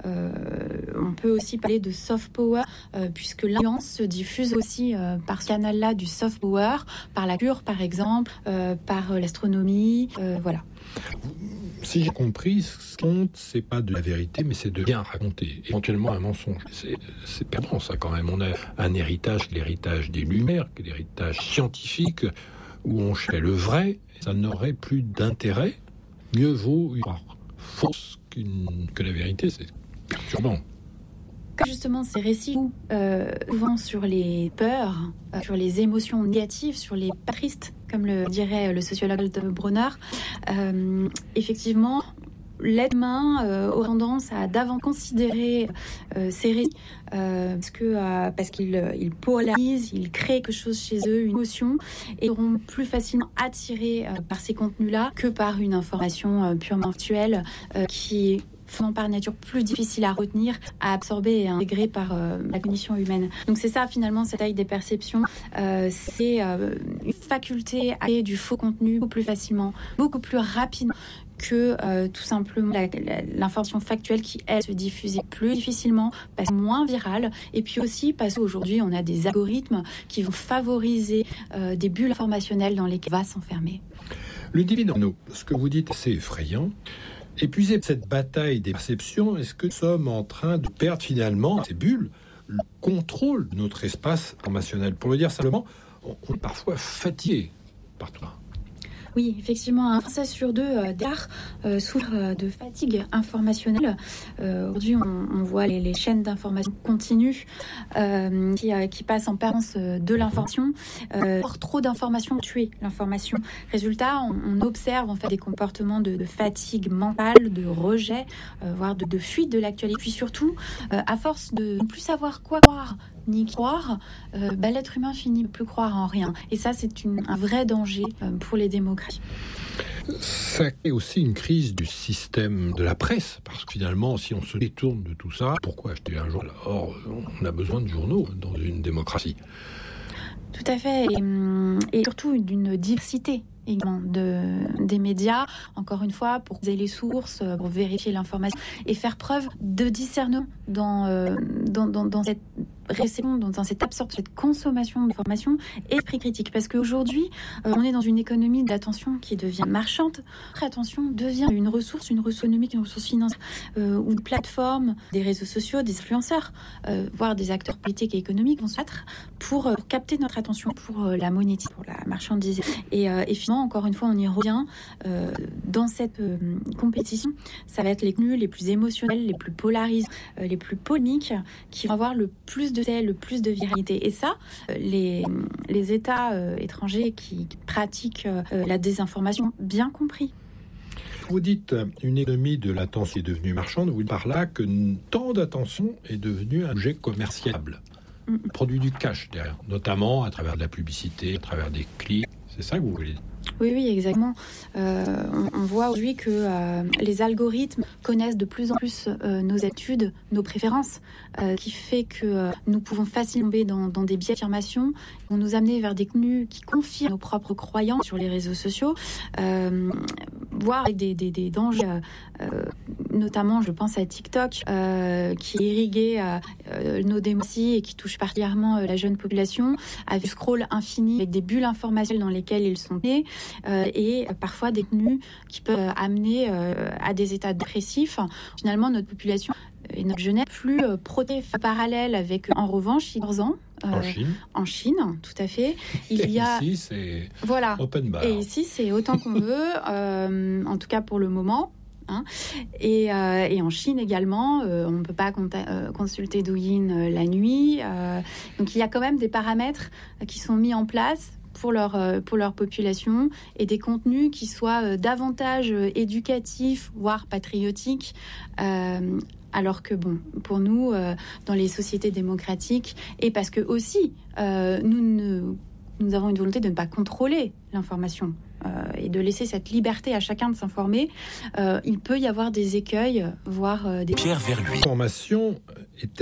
On peut aussi parler de soft power, puisque l'influence se diffuse aussi par ce canal-là du soft power, par la culture par exemple, par l'astronomie, voilà. Si j'ai compris, ce qui compte, c'est pas de la vérité, mais c'est de bien raconter, éventuellement un mensonge. C'est perdant ça quand même. On a un héritage, l'héritage des Lumières, l'héritage scientifique, où on cherche le vrai, ça n'aurait plus d'intérêt. Mieux vaut une histoire fausse que la vérité, c'est perturbant. Justement, ces récits souvent sur les peurs, sur les émotions négatives, sur les pas tristes, comme le dirait le sociologue Brunner, effectivement, l'être humain aurait tendance à davantage considérer ces récits parce qu'ils polarisent, ils créent quelque chose chez eux, une émotion, et seront plus facilement attirés par ces contenus-là que par une information purement factuelle qui est par nature plus difficile à retenir, à absorber et à intégrer par la cognition humaine. Donc c'est ça finalement, cette taille des perceptions, c'est une faculté à créer du faux contenu beaucoup plus facilement, beaucoup plus rapidement que tout simplement l'information factuelle qui, elle, se diffuse plus difficilement, passe moins virale, et puis aussi parce qu'aujourd'hui, on a des algorithmes qui vont favoriser des bulles informationnelles dans lesquelles on va s'enfermer. Ludivine Arnaud, ce que vous dites, c'est effrayant. Épuisé cette bataille des perceptions, est-ce que nous sommes en train de perdre finalement, ces bulles, le contrôle de notre espace informationnel? Pour le dire simplement, on est parfois fatigué par tout ça. Oui, effectivement, un Français sur deux souffre de fatigue informationnelle. Aujourd'hui, on voit les chaînes d'information continues qui passent en permanence de l'information. Trop d'informations tuent l'information. Résultat, on observe en fait des comportements de fatigue mentale, de rejet, voire de fuite de l'actualité. Puis surtout, à force de ne plus savoir quoi croire ni croire, l'être humain finit par plus croire en rien. Et ça, c'est un vrai danger pour les démocraties. Ça est aussi une crise du système de la presse, parce que finalement, si on se détourne de tout ça, pourquoi acheter un journal? Or, on a besoin de journaux dans une démocratie. Tout à fait, et surtout d'une diversité également des médias, encore une fois, pour poser les sources, pour vérifier l'information et faire preuve de discernement dans cette réception, dans cette absorption, cette consommation d'informations et esprit critique. Parce qu'aujourd'hui, on est dans une économie de l'attention qui devient marchande. L'attention devient une ressource économique, une ressource financière, ou de plateformes, des réseaux sociaux, des influenceurs, voire des acteurs politiques et économiques vont se battre pour capter notre attention, pour la monétiser, pour la marchandiser. Et finalement, encore une fois, on y revient. Dans cette compétition, ça va être les contenus les plus émotionnels, les plus polarisés, les plus polémiques, qui vont avoir le plus de viralité. Et ça, les États étrangers qui pratiquent la désinformation, bien compris. Vous dites une économie de l'attention est devenue marchande, vous dites par là que tant d'attention est devenu un objet commerciable. Produit du cash derrière, notamment à travers de la publicité, à travers des clics. C'est ça que vous voulez dire? Oui, exactement. On voit aujourd'hui que les algorithmes connaissent de plus en plus nos études, nos préférences, qui fait que nous pouvons facilement tomber dans des biais d'affirmation, qui vont nous amener vers des contenus qui confirment nos propres croyances sur les réseaux sociaux, voire avec des dangers, notamment je pense à TikTok, qui est irrigué nos démocraties et qui touche particulièrement la jeune population, avec du scroll infini, avec des bulles informationnelles dans lesquelles ils sont nés, et parfois des contenus qui peuvent amener à des états dépressifs. Finalement, notre population et notre jeunesse plus protégée. Parallèle avec, en revanche, il y a 11 ans, en Chine, tout à fait. Il y a ici, c'est open bar. Et ici, c'est autant qu'on veut, en tout cas pour le moment. Et en Chine également, on ne peut pas consulter Douyin la nuit. Donc il y a quand même des paramètres qui sont mis en place pour leur population, et des contenus qui soient davantage éducatifs, voire patriotiques, alors que pour nous, dans les sociétés démocratiques, et parce que aussi, nous avons une volonté de ne pas contrôler l'information, et de laisser cette liberté à chacun de s'informer, il peut y avoir des écueils, voire des... Pierre Verluy. L'information est